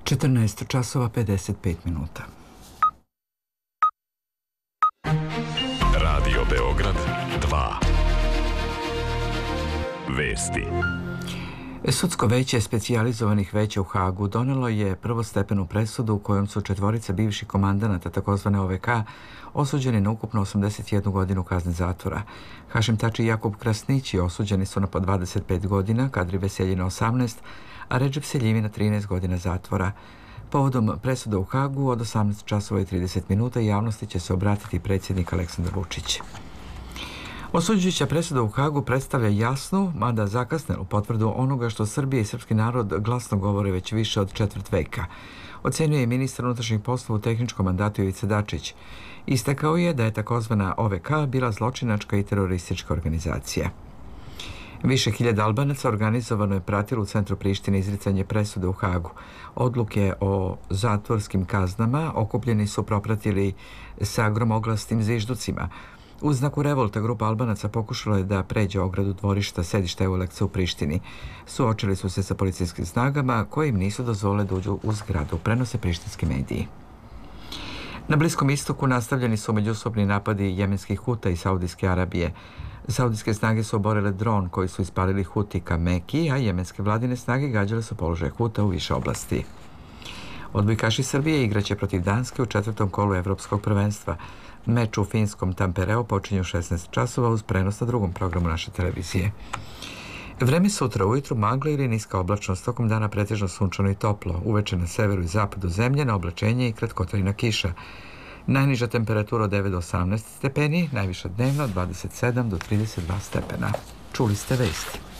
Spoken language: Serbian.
14 časova 55 minuta. Radio Beograd 2. Vesti. Sudsko veće specijalizovanih veća u Hagu donelo je prvostepenu presudu u kojom su 4 bivših komandanata takozvane OVK osuđeni na ukupno 81 godinu kazne zatvora. Hašim Tači i Jakub Krasnići osuđeni su na po 25 godina, Kadri Veselji na 18, a Redžep Seljivi na 13 godina zatvora. Povodom presuda u Hagu od 18 časova i 30 minuta javnosti će se obratiti predsjednik Aleksandar Vučić. Osuđujuća presuda u Hagu predstavlja jasnu, mada zakasnelu potvrdu onoga što Srbija i srpski narod glasno govore već više od četvrt veka. Ocenio je ministar unutrašnjih poslova u tehničkom mandatu Ivica Dačić. Istakao je da je takozvana OVK bila zločinačka i teroristička organizacija. Više hiljada Albanaca organizovano je pratilo u centru Prištine izricanje presude u Hagu. Odluke o zatvorskim kaznama okupljeni su propratili sa gromoglasnim zvižducima. U znaku revolta grupa Albanaca pokušala je da pređe ogradu dvorišta sedišta Euleksa u Prištini. Suočili su se sa policijskim snagama koje im nisu dozvolile da uđu u zgradu, prenose prištinski mediji. Na Bliskom istoku nastavljeni su međusobni napadi jemenskih Huta i Saudijske Arabije. Saudijske snage su oborile dron koji su ispalili Huti ka Meki, a jemenske vladine snage gađale su položaje Huta u više oblasti. Odbojkaši Srbije igraće protiv Danske u 4. kolu Evropskog prvenstva. Meč u finskom Tampereu počinje u 16 časova uz prenos na drugom programu naše televizije. Vreme sutra ujutru magla ili niska oblačnost, tokom dana pretežno sunčano i toplo, uveče na severu i zapadu zemlje, na oblačenje i kratkotrajna kiša. Najniža temperatura od 9 do 18 stepeni, najviša dnevno od 27 do 32 stepena. Čuli ste vesti.